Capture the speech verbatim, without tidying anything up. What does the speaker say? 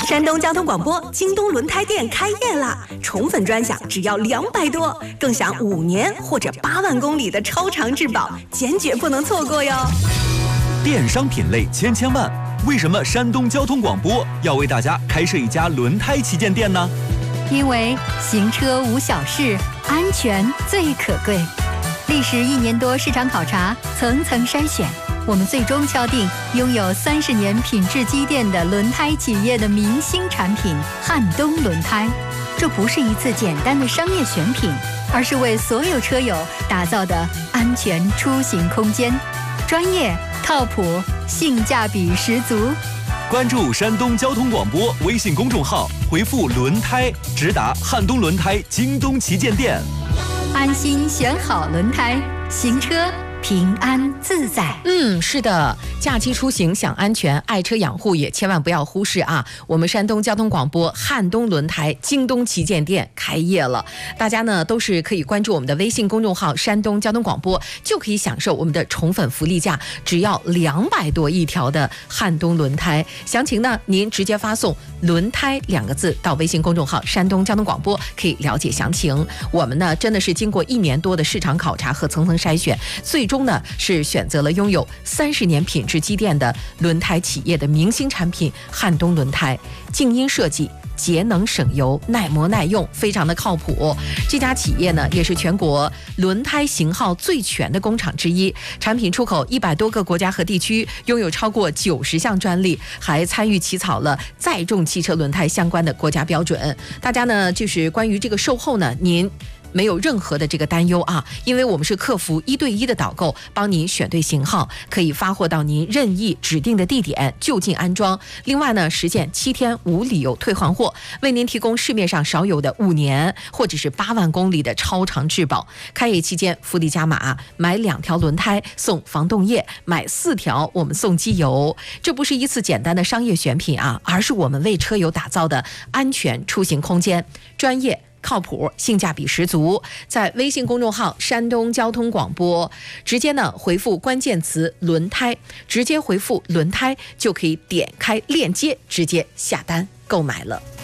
山东交通广播京东轮胎店开业啦！宠粉专享只要两百多，更享五年或者八万公里的超长质保，坚决不能错过哟！ 电商品类千千万，为什么山东交通广播要为大家开设一家轮胎旗舰店呢？ 因为行车无小事，安全最可贵。历时一年多市场考察，层层筛选，我们最终敲定拥有三十年品质积淀的轮胎企业的明星产品汉东轮胎。这不是一次简单的商业选品，而是为所有车友打造的安全出行空间，专业、靠谱、性价比十足。 关注山东交通广播微信公众号，回复轮胎直达汉东轮胎京东旗舰店， 安心选好轮胎，行车平安自在。 嗯，是的，假期出行想安全，爱车养护也千万不要忽视啊！我们山东交通广播汉东轮胎京东旗舰店开业了，大家呢都是可以关注我们的微信公众号山东交通广播，就可以享受我们的宠粉福利价，只要两百多一条的汉东轮胎。详情呢，您直接发送轮胎两个字到微信公众号山东交通广播，可以了解详情。我们呢真的是经过一年多的市场考察和层层筛选，最终呢是选择了拥有三十年品质积淀的轮胎企业的明星产品汉东轮胎，静音设计，节能省油，耐磨耐用，非常的靠谱。这家企业呢也是全国轮胎型号最全的工厂之一，产品出口一百多个国家和地区，拥有超过九十项专利，还参与起草了载重汽车轮胎相关的国家标准。大家呢就是关于这个售后呢，您没有任何的这个担忧啊，因为我们是客服一对一的导购，帮您选对型号，可以发货到您任意指定的地点就近安装。另外呢，实现七天无理由退换货，为您提供市面上少有的五年或者是八万公里的超长质保。开业期间福利加码，买两条轮胎送防冻液，买四条我们送机油。这不是一次简单的商业选品啊，而是我们为车友打造的安全出行空间，专业靠谱，性价比十足。在微信公众号山东交通广播直接呢回复关键词轮胎，直接回复轮胎就可以点开链接直接下单购买了。